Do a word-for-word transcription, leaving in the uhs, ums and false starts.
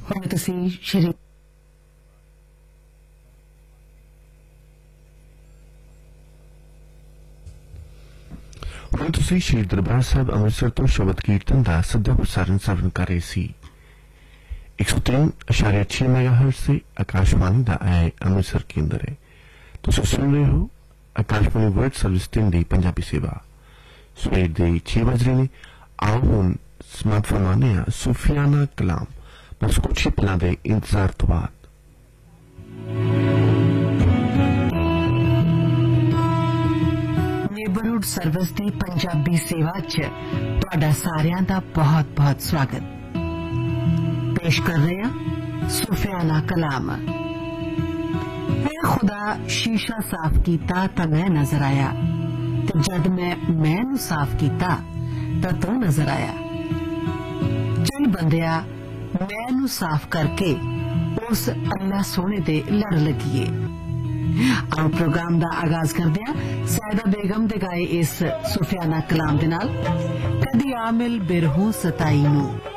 ਹੁਣ ਤੁਸੀਂ ਸ਼੍ਰੀ ਹੁਣ ਤੁਸੀਂ ਸ਼੍ਰੀ ਦਰਬਾਰ ਸਾਹਿਬ ਅੰਮ੍ਰਿਤਸਰ ਤੋਂ ਸ਼ਬਦ ਕੀਰਤਨ ਦਾ ਸਿੱਧਾ ਪ੍ਰਸਾरण ਸਰਵਣ ਕਰ ਰਹੇ ਸੀ। एक सौ तीन अशारिया छह मेगा हर्ट से आकाशवाणी का है अमृतसर केंद्र है। तुम सुन रहे हो आकाशवाणी वर्ल्ड सर्विस तीन दी पंजाबी सेवा सवेर दे छह बज रहे ने। आओ हुण समाप्त फरमाने आ सूफियाना कलाम बस कुछ ही पलों के इंतजार तो बाद। नेबरहुड सर्विस दी पंजाबी सेवा च तुहाडा सारियां दा बहुत बहुत स्वागत। पेश कर रहे हैं सूफियाना कलाम। मैं खुदा शीशा साफ कीता तां मैं नजर आया, ते जद मैं मैं साफ कीता तां तू नजर आया। चल बंदिया मैं साफ करके उस अल्लाह सोने दे लड़ लगिए। आओ प्रोग्राम दा आगाज कर दिया सैदा बेगम दे गाए इस सूफियाना कलाम दे नाल। कदी आमिल बिरहू सताई नू।